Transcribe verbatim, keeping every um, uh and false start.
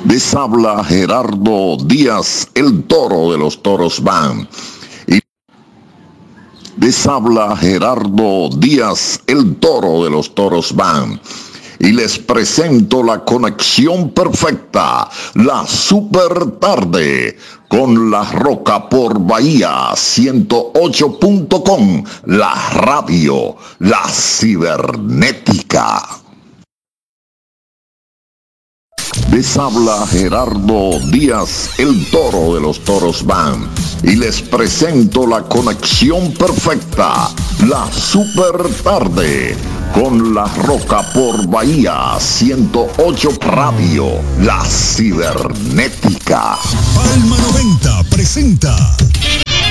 Les habla Gerardo Díaz, el toro de los toros van. Y les habla Gerardo Díaz, el toro de los toros van. Y les presento la conexión perfecta, la super tarde, con La Roca por Bahía ciento ocho punto com, la radio, la cibernética. Les habla Gerardo Díaz, el toro de los toros van. Y les presento la conexión perfecta, la super tarde, con La Roca por Bahía ciento ocho Radio, la cibernética. Palma noventa presenta